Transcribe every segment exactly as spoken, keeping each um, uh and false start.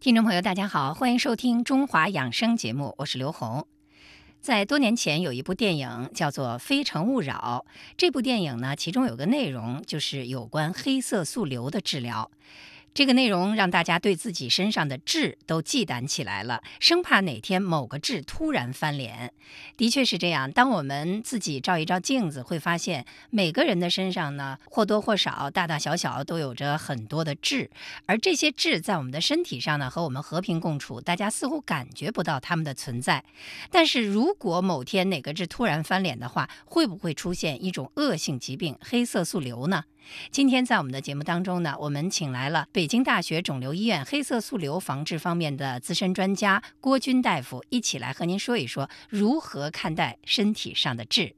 听众朋友，大家好，欢迎收听《中华养生》节目，我是刘红。在多年前有一部电影叫做《非诚勿扰》，这部电影呢，其中有个内容就是有关黑色素瘤的治疗。这个内容让大家对自己身上的痣都忌惮起来了，生怕哪天某个痣突然翻脸。的确是这样，当我们自己照一照镜子，会发现每个人的身上呢，或多或少、大大小小都有着很多的痣，而这些痣在我们的身体上呢，和我们和平共处，大家似乎感觉不到它们的存在。但是如果某天哪个痣突然翻脸的话，会不会出现一种恶性疾病——黑色素瘤呢？今天在我们的节目当中呢，我们请来了北京大学肿瘤医院黑色素瘤防治方面的资深专家郭军大夫，一起来和您说一说如何看待身体上的痣。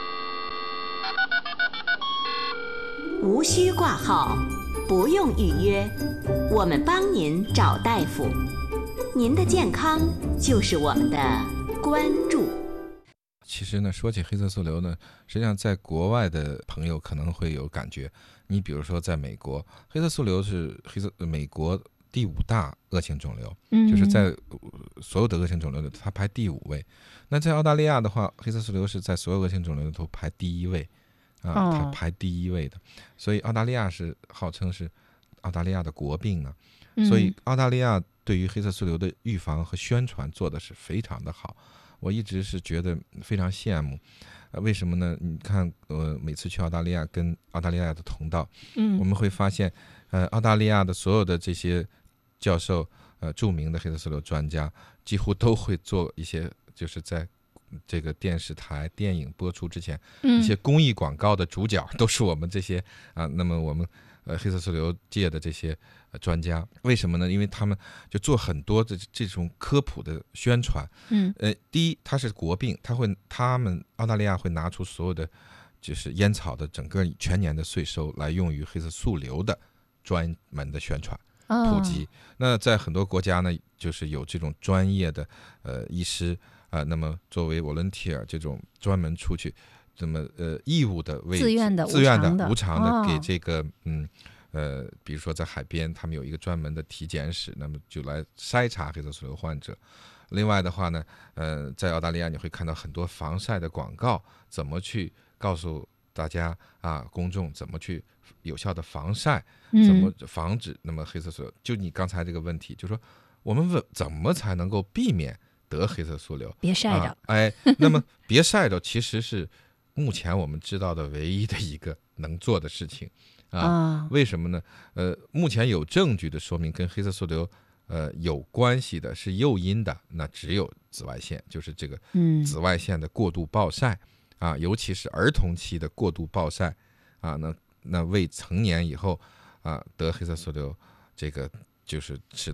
无需挂号，不用预约，我们帮您找大夫。您的健康就是我们的关注。 其实呢，说起黑色素瘤呢，实际上在国外的朋友可能会有感觉。你比如说，在美国，黑色素瘤是黑色美国第五大恶性肿瘤，嗯、就是在所有的恶性肿瘤里，它排第五位。那在澳大利亚的话，黑色素瘤是在所有恶性肿瘤里头排第一位，啊，它排第一位的。所以澳大利亚是号称是澳大利亚的国病啊。嗯、所以澳大利亚对于黑色素瘤的预防和宣传做的是非常的好。我一直是觉得非常羡慕，呃，为什么呢？你看，呃，每次去澳大利亚跟澳大利亚的同道，嗯，我们会发现，呃，澳大利亚的所有的这些教授，呃，著名的黑色素瘤专家，几乎都会做一些，就是在这个电视台、电影播出之前，嗯、一些公益广告的主角都是我们这些啊。那么我们呃黑色素瘤界的这些专家，为什么呢？因为他们就做很多的这种科普的宣传。嗯，呃，第一，它是国病，他会他们澳大利亚会拿出所有的就是烟草的整个全年的税收来用于黑色素瘤的专门的宣传普及。哦、那在很多国家呢，就是有这种专业的呃医师啊、呃，那么作为 volunteer 这种专门出去这么呃义务的为自愿的自愿的无偿的、 哦、 给这个嗯。呃，比如说在海边，他们有一个专门的体检室，那么就来筛查黑色素瘤患者。另外的话呢，呃，在澳大利亚你会看到很多防晒的广告，怎么去告诉大家啊，公众怎么去有效的防晒，怎么防止那么黑色素瘤。就你刚才这个问题，就是说我们问怎么才能够避免得黑色素瘤？ 别晒着， 啊、哎，那么别晒着，其实是目前我们知道的唯一的一个能做的事情。啊，为什么呢？呃，目前有证据的说明跟黑色素瘤呃有关系的是诱因的，那只有紫外线，就是这个紫外线的过度暴晒、嗯、啊，尤其是儿童期的过度暴晒啊，那那未成年以后啊得黑色素瘤，这个就是使得